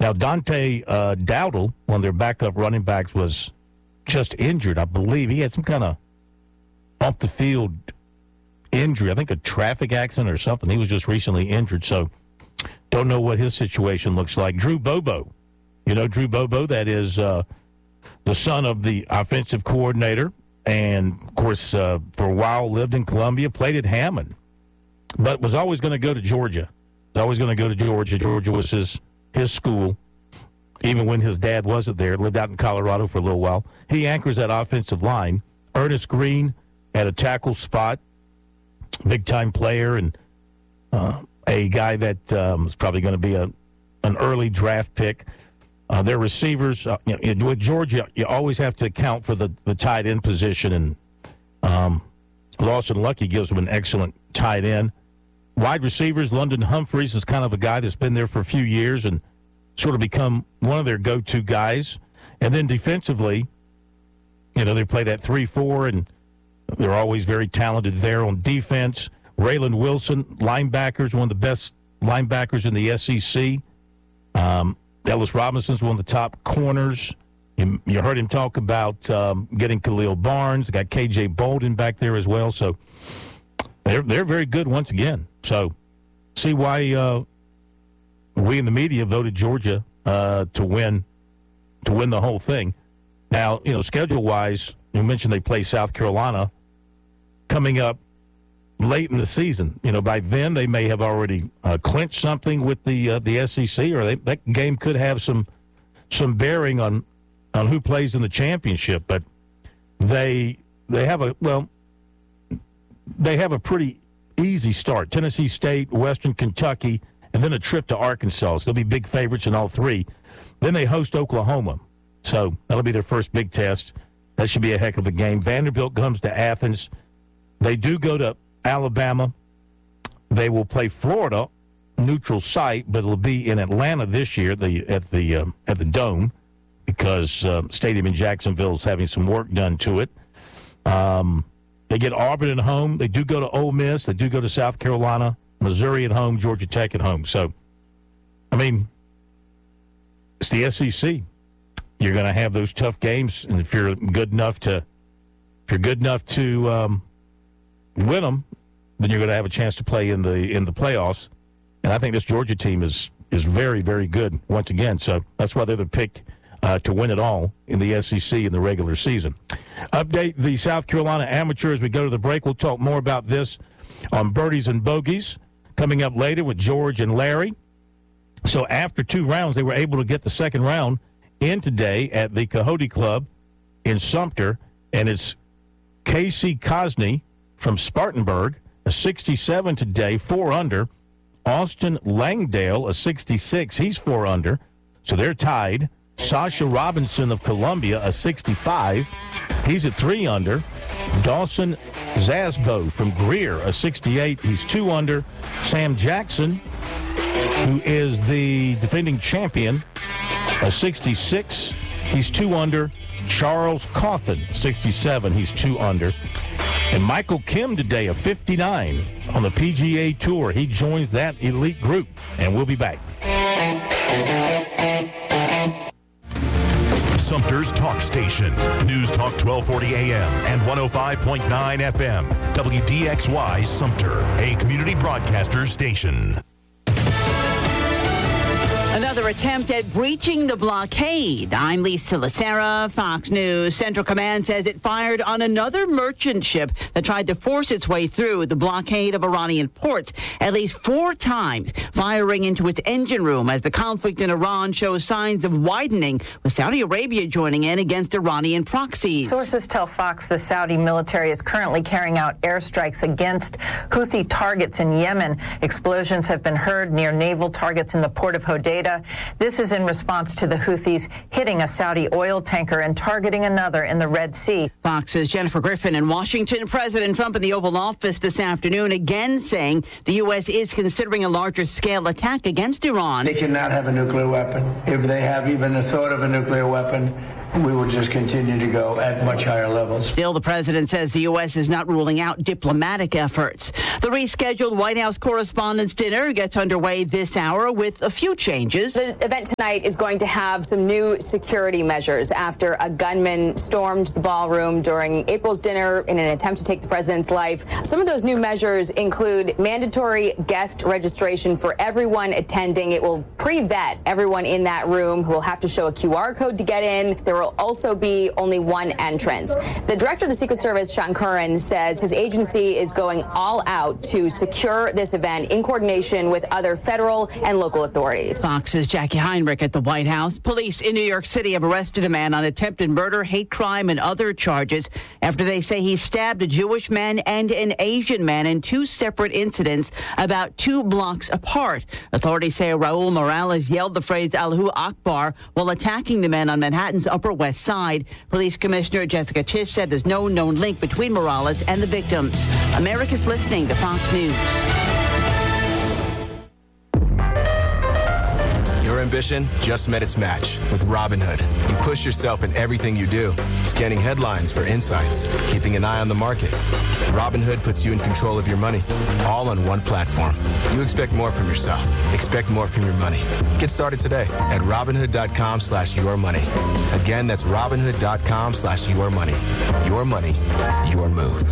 Now, Dante Dowdle, one of their backup running backs, was just injured, I believe. He had some kind of off-the-field injury, I think a traffic accident or something. He was just recently injured, so don't know what his situation looks like. Drew Bobo. You know Drew Bobo? That is the son of the offensive coordinator, and, of course, for a while lived in Columbia, played at Hammond, but was always going to go to Georgia. Georgia was his school, even when his dad wasn't there. Lived out in Colorado for a little while. He anchors that offensive line. Ernest Green at a tackle spot, big-time player, and a guy that is probably going to be an early draft pick. Their receivers, with Georgia, you always have to account for the tight end position, and Lawson Lucky gives them an excellent tight end. Wide receivers, London Humphreys is kind of a guy that's been there for a few years and sort of become one of their go-to guys. And then defensively, they play that 3-4, and they're always very talented there on defense. Raylan Wilson, linebackers, one of the best linebackers in the SEC. Ellis Robinson's one of the top corners. You heard him talk about getting Khalil Barnes. Got K.J. Bolden back there as well. So they're very good once again. So see why we in the media voted Georgia to win the whole thing. Now, schedule-wise, you mentioned they play South Carolina coming up late in the season. By then they may have already clinched something with the SEC, or that game could have some bearing on who plays in the championship. But they have a pretty easy start. Tennessee State, Western Kentucky, and then a trip to Arkansas. So they'll be big favorites in all three. Then they host Oklahoma. So that'll be their first big test. That should be a heck of a game. Vanderbilt comes to Athens. They do go to Alabama. They will play Florida, neutral site, but it'll be in Atlanta this year at the Dome, because stadium in Jacksonville is having some work done to it. They get Auburn at home. They do go to Ole Miss. They do go to South Carolina, Missouri at home, Georgia Tech at home. So, it's the SEC. You're going to have those tough games, and if you're good enough to win them, then you're going to have a chance to play in the playoffs. And I think this Georgia team is very, very good once again. So that's why they're the pick to win it all in the SEC in the regular season. Update the South Carolina Amateur as we go to the break. We'll talk more about this on Birdies and Bogeys coming up later with George and Larry. So after 2 rounds, they were able to get the second round in today at the Coyote Club in Sumter, and it's Casey Cosney from Spartanburg, a 67 today, 4 under. Austin Langdale, a 66, he's 4 under. So they're tied. Sasha Robinson of Columbia, a 65, he's at 3 under. Dawson Zasbo from Greer, a 68, he's 2 under. Sam Jackson, who is the defending champion, a 66, he's 2 under. Charles Coffin, 67, he's 2 under. And Michael Kim today, a 59 on the PGA Tour. He joins that elite group, and we'll be back. Sumter's Talk Station. News Talk 1240 AM and 105.9 FM. WDXY Sumter, a community broadcaster station. Another attempt at breaching the blockade. I'm Lisa Lacera, Fox News. Central Command says it fired on another merchant ship that tried to force its way through the blockade of Iranian ports at least 4 times, firing into its engine room as the conflict in Iran shows signs of widening, with Saudi Arabia joining in against Iranian proxies. Sources tell Fox the Saudi military is currently carrying out airstrikes against Houthi targets in Yemen. Explosions have been heard near naval targets in the port of Hodeidah. This is in response to the Houthis hitting a Saudi oil tanker and targeting another in the Red Sea. Fox's Jennifer Griffin in Washington. President Trump in the Oval Office this afternoon again saying the U.S. is considering a larger scale attack against Iran. They cannot have a nuclear weapon. If they have even a thought of a nuclear weapon, we will just continue to go at much higher levels. Still, the president says the U.S. is not ruling out diplomatic efforts. The rescheduled White House Correspondents' Dinner gets underway this hour with a few changes. The event tonight is going to have some new security measures after a gunman stormed the ballroom during April's dinner in an attempt to take the president's life. Some of those new measures include mandatory guest registration for everyone attending. It will pre-vet everyone in that room who will have to show a QR code to get in. There will also be only one entrance. The director of the Secret Service, Sean Curran, says his agency is going all out to secure this event in coordination with other federal and local authorities. Fox's Jackie Heinrich at the White House. Police in New York City have arrested a man on attempted murder, hate crime, and other charges after they say he stabbed a Jewish man and an Asian man in two separate incidents about 2 blocks apart. Authorities say Raul Morales yelled the phrase Allahu Akbar while attacking the men on Manhattan's Upper West Side. Police Commissioner Jessica Tisch said there's no known link between Morales and the victims. America's listening to Fox News. Your ambition just met its match with Robinhood. You push yourself in everything you do, scanning headlines for insights, keeping an eye on the market. Robinhood puts you in control of your money, all on one platform. You expect more from yourself. Expect more from your money. Get started today at Robinhood.com/yourmoney. Again, that's Robinhood.com/yourmoney. Your money, your move.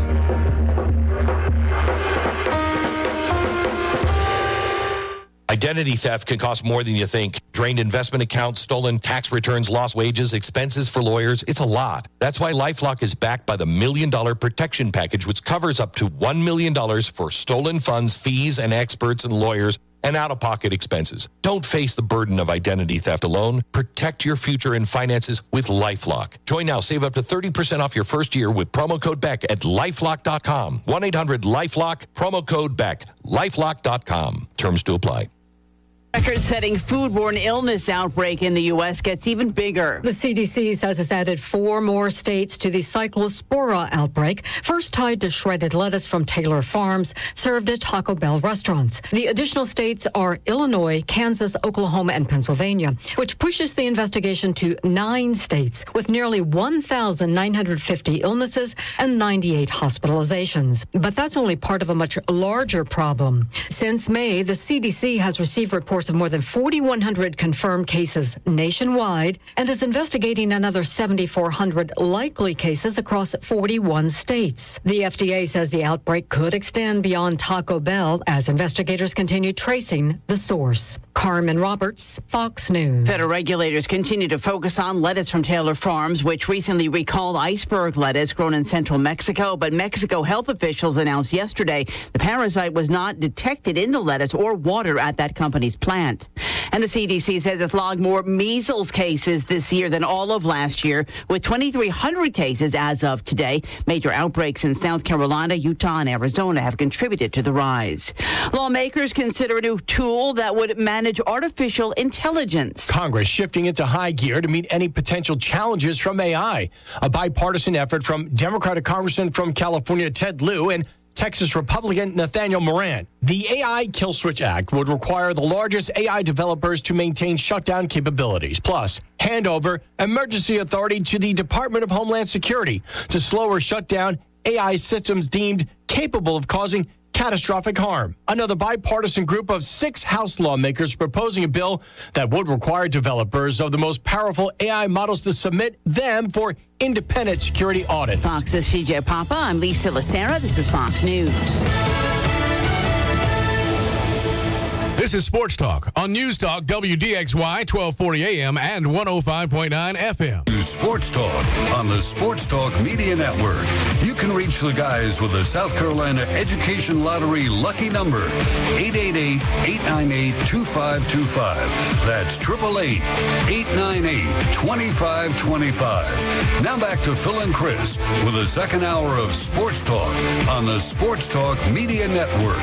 Identity theft can cost more than you think. Drained investment accounts, stolen tax returns, lost wages, expenses for lawyers. It's a lot. That's why LifeLock is backed by the $1 Million Protection Package, which covers up to $1 million for stolen funds, fees, and experts and lawyers, and out-of-pocket expenses. Don't face the burden of identity theft alone. Protect your future and finances with LifeLock. Join now. Save up to 30% off your first year with promo code BECK at LifeLock.com. 1-800-LifeLock, promo code BECK, LifeLock.com. Terms to apply. Record-setting foodborne illness outbreak in the U.S. gets even bigger. The CDC says it's added 4 more states to the Cyclospora outbreak, first tied to shredded lettuce from Taylor Farms, served at Taco Bell restaurants. The additional states are Illinois, Kansas, Oklahoma, and Pennsylvania, which pushes the investigation to 9 states with nearly 1,950 illnesses and 98 hospitalizations. But that's only part of a much larger problem. Since May, the CDC has received reports of more than 4,100 confirmed cases nationwide and is investigating another 7,400 likely cases across 41 states. The FDA says the outbreak could extend beyond Taco Bell as investigators continue tracing the source. Carmen Roberts, Fox News. Federal regulators continue to focus on lettuce from Taylor Farms, which recently recalled iceberg lettuce grown in central Mexico. But Mexico health officials announced yesterday the parasite was not detected in the lettuce or water at that company's plant. And the CDC says it's logged more measles cases this year than all of last year, with 2,300 cases as of today. Major outbreaks in South Carolina, Utah, and Arizona have contributed to the rise. Lawmakers consider a new tool that would manage artificial intelligence. Congress shifting into high gear to meet any potential challenges from AI. A bipartisan effort from Democratic Congressman from California, Ted Lieu, and Texas Republican Nathaniel Moran. The AI Kill Switch Act would require the largest AI developers to maintain shutdown capabilities, plus hand over emergency authority to the Department of Homeland Security to slow or shut down AI systems deemed capable of causing catastrophic harm. Another bipartisan group of 6 House lawmakers proposing a bill that would require developers of the most powerful AI models to submit them for independent security audits. Fox's CJ Papa. I'm Lisa Lacera. This is Fox News. This is Sports Talk on News Talk WDXY 1240 AM and 105.9 FM. Sports Talk on the Sports Talk Media Network. You can reach the guys with the South Carolina Education Lottery lucky number, 888-898-2525. That's 888-898-2525. Now back to Phil and Chris with the second hour of Sports Talk on the Sports Talk Media Network.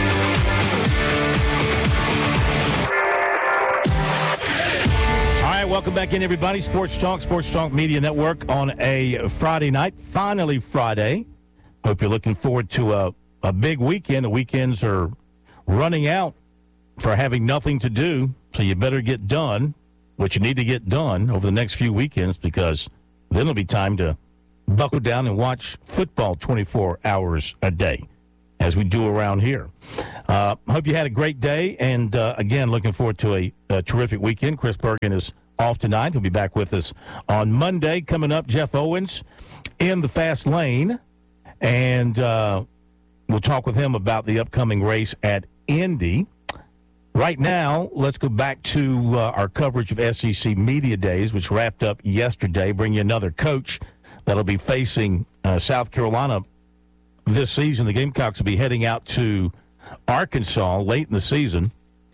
Welcome back in, everybody. Sports Talk Media Network on a Friday night. Finally Friday. Hope you're looking forward to a big weekend. The weekends are running out for having nothing to do, so you better get done. what you need to get done over the next few weekends, because then it'll be time to buckle down and watch football 24 hours a day, as we do around here. Hope you had a great day, and again, looking forward to a terrific weekend. Chris Bergen is off tonight. He'll be back with us on Monday. Coming up, Jeff Owens in the fast lane, and we'll talk with him about the upcoming race at Indy. Right now, let's go back to our coverage of SEC Media Days, which wrapped up yesterday. Bring you another coach that'll be facing South Carolina this season. The Gamecocks will be heading out to Arkansas late in the season,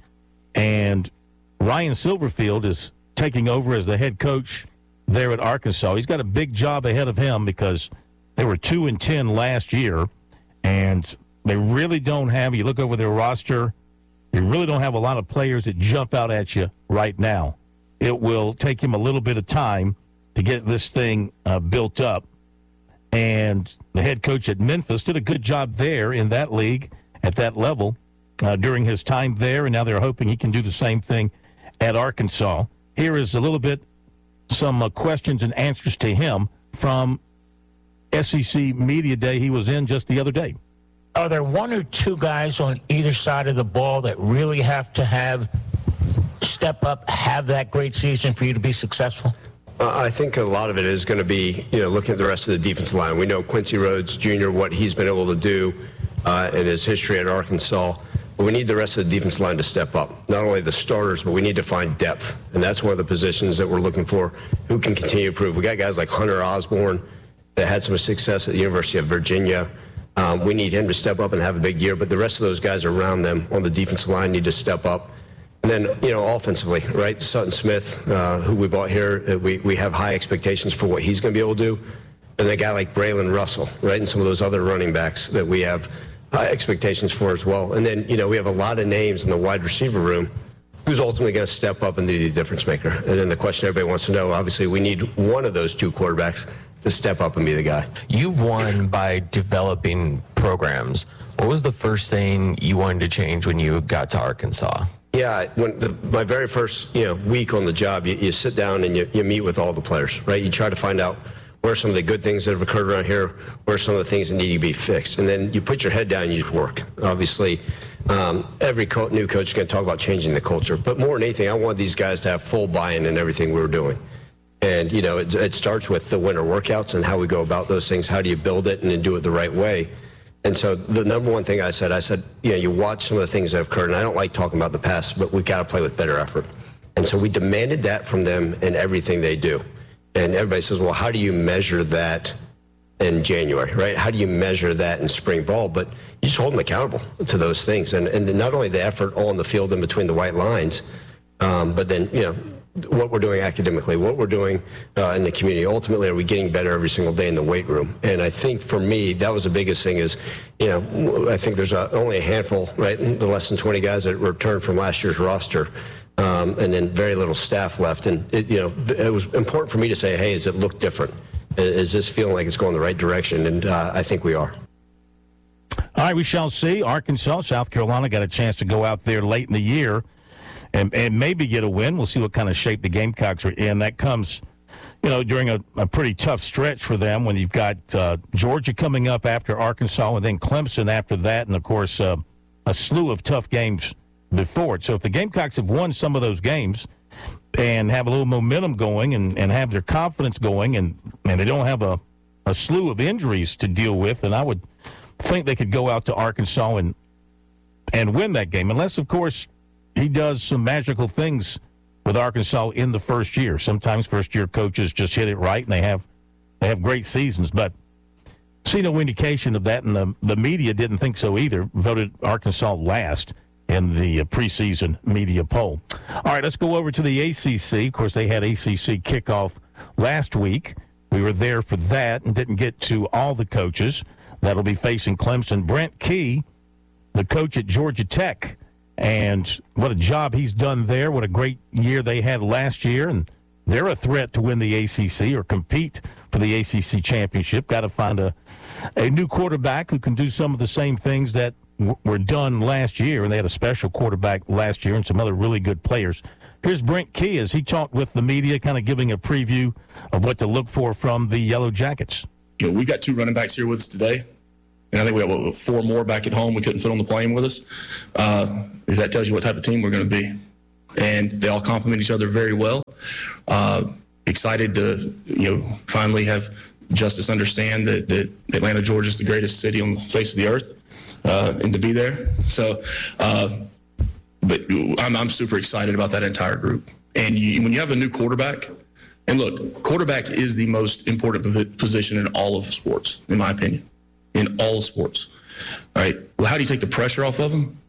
and Ryan Silverfield is taking over as the head coach there at Arkansas. He's got a big job ahead of him because they were 2-10 last year, and they really don't have, you look over their roster, you really don't have a lot of players that jump out at you right now. It will take him a little bit of time to get this thing built up. And the head coach at Memphis did a good job there in that league at that level during his time there, and now they're hoping he can do the same thing at Arkansas. Here is a little bit, some questions and answers to him from SEC Media Day he was in just the other day. Are there one or two guys on either side of the ball that really have to step up, have that great season for you to be successful? I think a lot of it is going to be, looking at the rest of the defensive line. We know Quincy Rhodes Jr., what he's been able to do in his history at Arkansas. But we need the rest of the defensive line to step up. Not only the starters, but we need to find depth. And that's one of the positions that we're looking for who can continue to improve. We got guys like Hunter Osborne that had some success at the University of Virginia. We need him to step up and have a big year, but the rest of those guys around them on the defensive line need to step up. And then, offensively, right, Sutton Smith, who we bought here, we have high expectations for what he's going to be able to do. And a guy like Braylon Russell, right, and some of those other running backs that we have high expectations for as well. And then, we have a lot of names in the wide receiver room who's ultimately going to step up and be the difference maker. And then the question everybody wants to know, obviously, we need one of those two quarterbacks to step up and be the guy. You've won by developing programs. What was the first thing you wanted to change when you got to Arkansas? Yeah, my very first week on the job, you sit down and you meet with all the players, right? You try to find out what are some of the good things that have occurred around here, what are some of the things that need to be fixed, and then you put your head down and you just work. Obviously, every new coach is going to talk about changing the culture, but more than anything, I want these guys to have full buy-in in everything we were doing. And, it starts with the winter workouts and how we go about those things. How do you build it and then do it the right way? And so the number one thing I said, you watch some of the things that have occurred, and I don't like talking about the past, but we got to play with better effort. And so we demanded that from them in everything they do. And everybody says, well, how do you measure that in January, right? How do you measure that in spring ball? But you just hold them accountable to those things. And not only the effort on the field and between the white lines, but then, what we're doing academically, what we're doing in the community. Ultimately, are we getting better every single day in the weight room? And I think for me, that was the biggest thing is, I think there's only a handful, right, the less than 20 guys that returned from last year's roster, and then very little staff left. And, it was important for me to say, hey, does it look different? Is this feeling like it's going the right direction? And I think we are. All right, we shall see. Arkansas, South Carolina got a chance to go out there late in the year and maybe get a win. We'll see what kind of shape the Gamecocks are in. That comes, during a pretty tough stretch for them when you've got Georgia coming up after Arkansas and then Clemson after that, and, of course, a slew of tough games before it. So if the Gamecocks have won some of those games and have a little momentum going and have their confidence going and they don't have a slew of injuries to deal with, then I would think they could go out to Arkansas and win that game, unless, of course, he does some magical things with Arkansas in the first year. Sometimes first-year coaches just hit it right, and they have great seasons. But see no indication of that, and the media didn't think so either. Voted Arkansas last in the preseason media poll. All right, let's go over to the ACC. Of course, they had ACC kickoff last week. We were there for that and didn't get to all the coaches that'll be facing Clemson. Brent Key, the coach at Georgia Tech, and what a job he's done there. What a great year they had last year. And they're a threat to win the ACC or compete for the ACC championship. Got to find a new quarterback who can do some of the same things that were done last year. And they had a special quarterback last year and some other really good players Here's Brent Key as he talked with the media, kind of giving a preview of what to look for from the Yellow Jackets. We got 2 running backs here with us today, and I think we got 4 more back at home we couldn't fit on the plane with us. If that tells you what type of team we're going to be. And they all complement each other very well. Excited to, finally have Justice understand that Atlanta, Georgia is the greatest city on the face of the earth, and to be there. So, but I'm super excited about that entire group. And when you have a new quarterback, and look, quarterback is the most important position in all of sports, in my opinion, in all sports. All right. Well, how do you take the pressure off of them?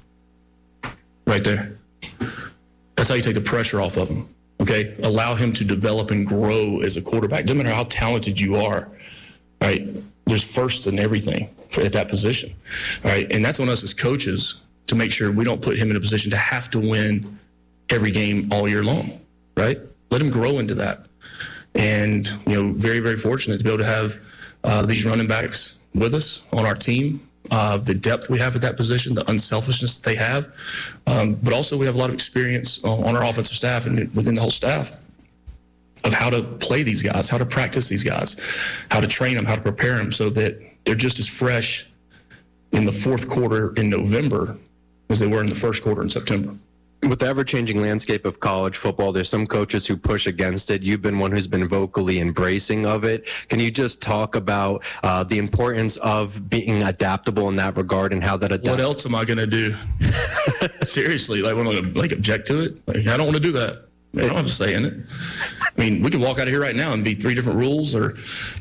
Right there. That's how you take the pressure off of him. Okay. Allow him to develop and grow as a quarterback. Doesn't matter how talented you are. Right. There's firsts in everything at that position. All right. And that's on us as coaches to make sure we don't put him in a position to have to win every game all year long. Right. Let him grow into that. And, very, very fortunate to be able to have these running backs with us on our team. The depth we have at that position, the unselfishness that they have. But also we have a lot of experience on our offensive staff and within the whole staff of how to play these guys, how to practice these guys, how to train them, how to prepare them so that they're just as fresh in the fourth quarter in November as they were in the first quarter in September. With the ever-changing landscape of college football, there's some coaches who push against it. You've been one who's been vocally embracing of it. Can you just talk about the importance of being adaptable in that regard and how that adapts? What else am I going to do? Seriously, want to object to it? I don't want to do that. I don't have a say in it. I mean, we could walk out of here right now and be 3 different rules or,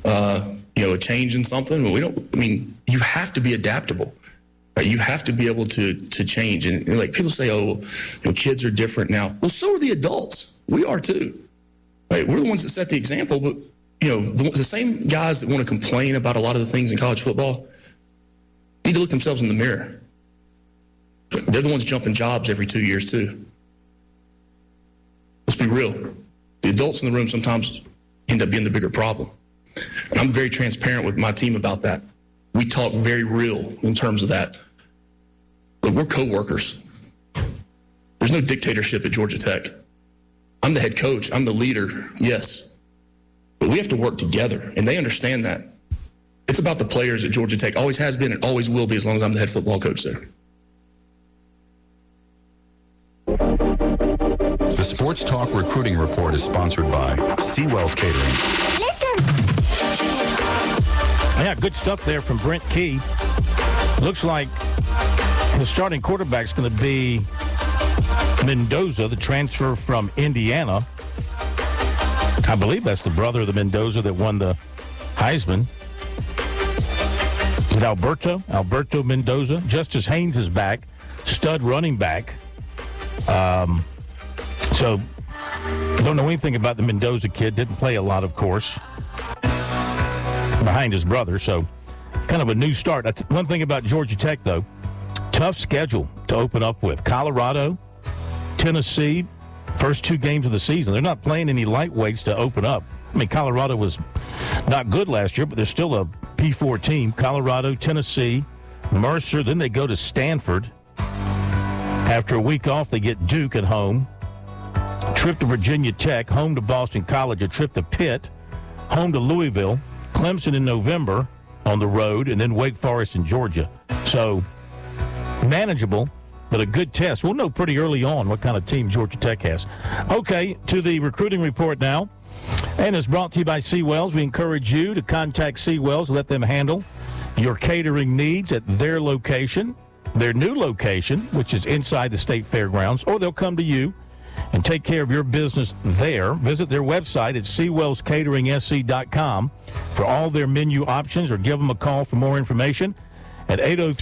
a change in something. But you have to be adaptable. You have to be able to change. And people say, kids are different now. Well, so are the adults. We are too. Right? We're the ones that set the example. But, the same guys that want to complain about a lot of the things in college football need to look themselves in the mirror. They're the ones jumping jobs every 2 years too. Let's be real. The adults in the room sometimes end up being the bigger problem. And I'm very transparent with my team about that. We talk very real in terms of that. Look, we're co-workers. There's no dictatorship at Georgia Tech. I'm the head coach. I'm the leader, yes. But we have to work together, and they understand that. It's about the players at Georgia Tech. Always has been and always will be as long as I'm the head football coach there. The Sports Talk Recruiting Report is sponsored by Seawell's Catering. Yeah, good stuff there from Brent Key. Looks like his starting quarterback's going to be Mendoza, the transfer from Indiana. I believe that's the brother of the Mendoza that won the Heisman. Is it Alberto Mendoza? Justice Haynes is back, stud running back. So, don't know anything about the Mendoza kid. Didn't play a lot, of course, behind his brother. So, kind of a new start. One thing about Georgia Tech, though, tough schedule to open up with. Colorado, Tennessee, first 2 games of the season. They're not playing any lightweights to open up. I mean, Colorado was not good last year, but they're still a P4 team. Colorado, Tennessee, Mercer. Then they go to Stanford. After a week off, they get Duke at home. Trip to Virginia Tech, home to Boston College, a trip to Pitt, home to Louisville, Clemson in November on the road, and then Wake Forest in Georgia. So, manageable, but a good test. We'll know pretty early on what kind of team Georgia Tech has. Okay, to the recruiting report now. And it's brought to you by Seawells. We encourage you to contact Seawells, let them handle your catering needs at their location, their new location, which is inside the State Fairgrounds, or they'll come to you and take care of your business there. Visit their website at SeawellsCateringSC.com for all their menu options, or give them a call for more information at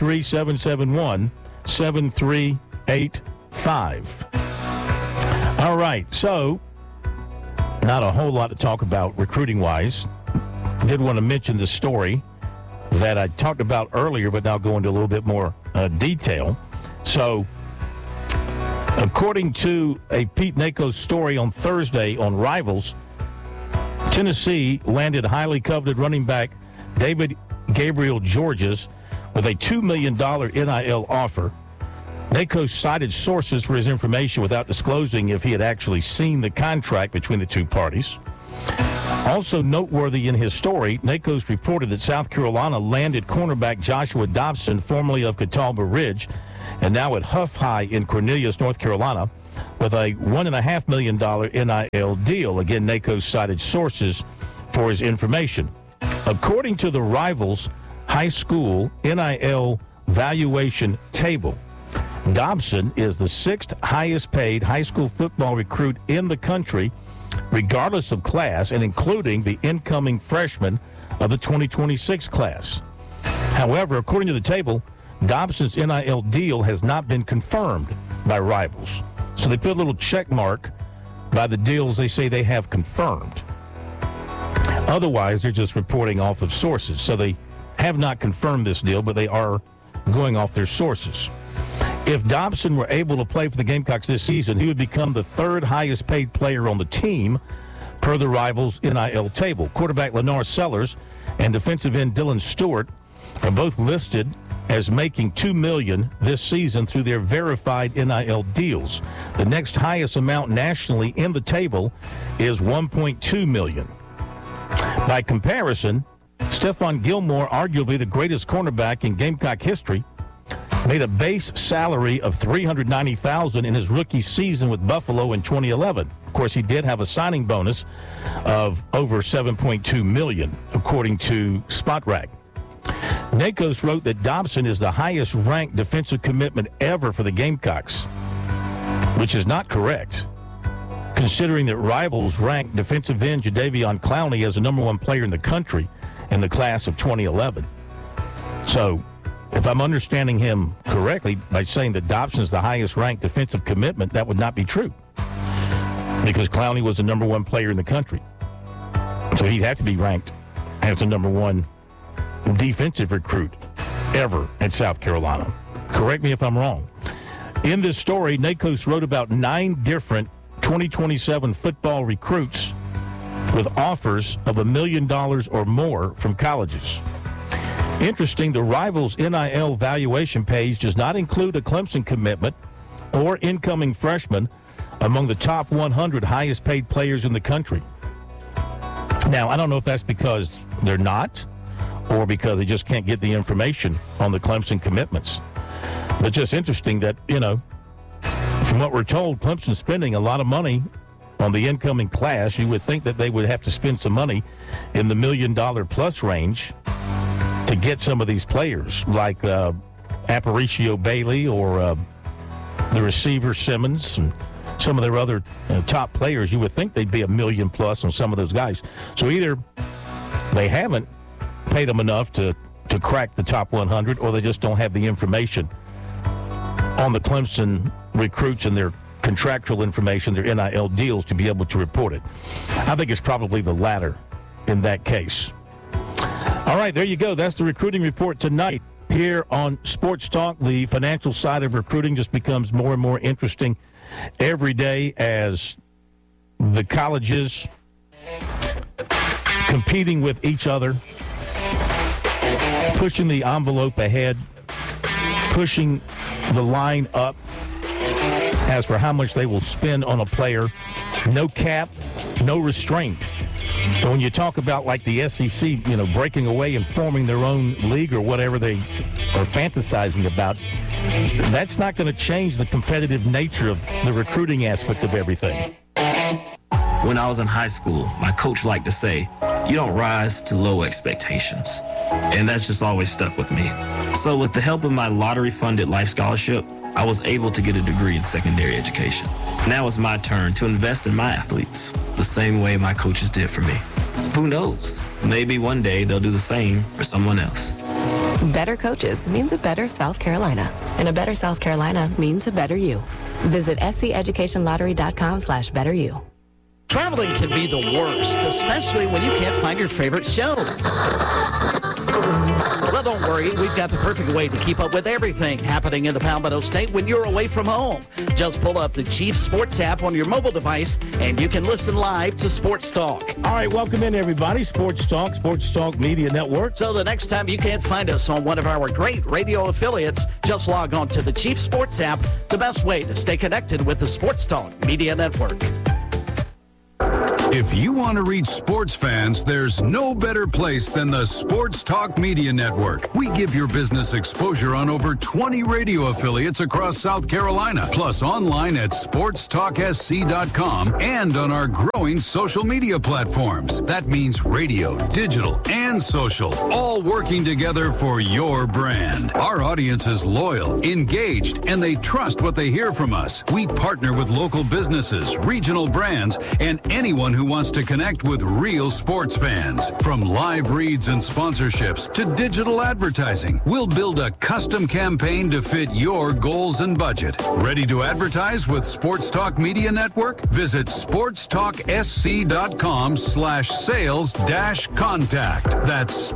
803-771-7385. All right, so not a whole lot to talk about recruiting-wise. Did want to mention the story that I talked about earlier, but now go into a little bit more detail. So, according to a Pete Nakos story on Thursday on Rivals, Tennessee landed highly coveted running back David Gabriel Georges with a $2 million NIL offer. NACO cited sources for his information without disclosing if he had actually seen the contract between the two parties. Also noteworthy in his story, NACO's reported that South Carolina landed cornerback Joshua Dobson, formerly of Catawba Ridge, and now at Huff High in Cornelius, North Carolina, with a $1.5 million NIL deal. Again, NACO cited sources for his information. According to the Rivals High School NIL valuation table, Dobson is the sixth highest paid high school football recruit in the country, regardless of class, and including the incoming freshman of the 2026 class. However, according to the table, Dobson's NIL deal has not been confirmed by Rivals. So they put a little check mark by the deals they say they have confirmed. Otherwise, they're just reporting off of sources. So they have not confirmed this deal, but they are going off their sources. If Dobson were able to play for the Gamecocks this season, he would become the third highest paid player on the team per the Rivals NIL table. Quarterback Lennar Sellers and defensive end Dylan Stewart are both listed as making $2 million this season through their verified NIL deals. The next highest amount nationally in the table is $1.2 million. By comparison, Stephon Gilmore, arguably the greatest cornerback in Gamecock history, made a base salary of $390,000 in his rookie season with Buffalo in 2011. Of course, he did have a signing bonus of over $7.2 million, according to SpotRack. NACO's wrote that Dobson is the highest-ranked defensive commitment ever for the Gamecocks, which is not correct, considering that Rivals ranked defensive end Jadeveon Clowney as the number one player in the country in the class of 2011. So, if I'm understanding him correctly by saying that Dobson is the highest-ranked defensive commitment, that would not be true, because Clowney was the number one player in the country. So he'd have to be ranked as the number one defensive recruit ever at South Carolina. Correct me if I'm wrong. In this story, NACO's wrote about 9 different 2027 football recruits with offers of $1 million or more from colleges. Interesting, the Rivals NIL valuation page does not include a Clemson commitment or incoming freshman among the top 100 highest paid players in the country. Now, I don't know if that's because they're not, or because they just can't get the information on the Clemson commitments. But just interesting that, from what we're told, Clemson's spending a lot of money on the incoming class. You would think that they would have to spend some money in the $1 million plus range to get some of these players, like Aparicio Bailey or the receiver Simmons and some of their other top players. You would think they'd be $1 million plus on some of those guys. So either they haven't paid them enough to crack the top 100, or they just don't have the information on the Clemson recruits and their contractual information, their NIL deals, to be able to report it. I think it's probably the latter in that case. All right, there you go. That's the recruiting report tonight here on Sports Talk. The financial side of recruiting just becomes more and more interesting every day as the colleges competing with each other, pushing the envelope ahead, pushing the line up as for how much they will spend on a player. No cap, no restraint. So when you talk about like the SEC, breaking away and forming their own league or whatever they are fantasizing about, that's not going to change the competitive nature of the recruiting aspect of everything. When I was in high school, my coach liked to say, you don't rise to low expectations. And that's just always stuck with me. So with the help of my lottery-funded life scholarship, I was able to get a degree in secondary education. Now it's my turn to invest in my athletes, the same way my coaches did for me. Who knows? Maybe one day they'll do the same for someone else. Better coaches means a better South Carolina. And a better South Carolina means a better you. Visit SCEducationLottery.com/betteryou. Traveling can be the worst, especially when you can't find your favorite show. But don't worry. We've got the perfect way to keep up with everything happening in the Palmetto State when you're away from home. Just pull up the Chief Sports app on your mobile device, and you can listen live to Sports Talk. All right, welcome in, everybody. Sports Talk Media Network. So the next time you can't find us on one of our great radio affiliates, just log on to the Chief Sports app, the best way to stay connected with the Sports Talk Media Network. If you want to reach sports fans, there's no better place than the Sports Talk Media Network. We give your business exposure on over 20 radio affiliates across South Carolina, plus online at sportstalksc.com and on our growing social media platforms. That means radio, digital, and social, all working together for your brand. Our audience is loyal, engaged, and they trust what they hear from us. We partner with local businesses, regional brands, and anyone who wants to connect with real sports fans. From live reads and sponsorships to digital advertising, we'll build a custom campaign to fit your goals and budget. Ready to advertise with Sports Talk Media Network? Visit sportstalksc.com/sales-contact. That's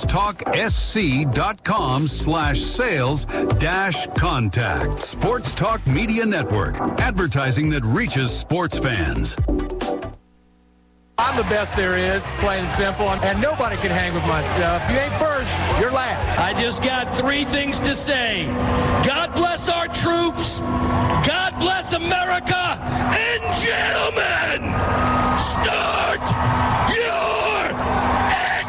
sportstalksc.com/sales-contact. Sports Talk Media Network. Advertising that reaches sports fans. I'm the best there is, plain and simple, and nobody can hang with my stuff. If you ain't first, you're last. I just got three things to say. God bless our troops, God bless America, and gentlemen,